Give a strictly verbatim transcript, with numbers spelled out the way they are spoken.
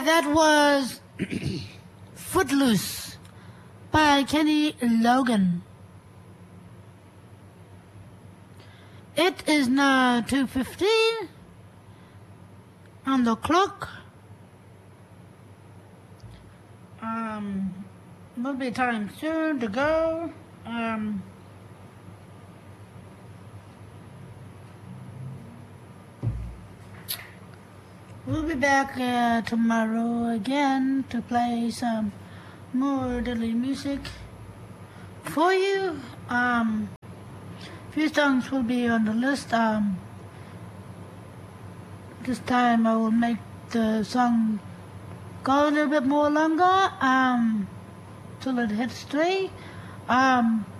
that was Footloose by Kenny Logan. It is now two fifteen on the clock. Um, will be time soon to go. Um, we'll be back uh, tomorrow again to play some more deadly music for you. Um, few songs will be on the list. Um, this time I will make the song go a little bit more longer um, till it hits three. Um,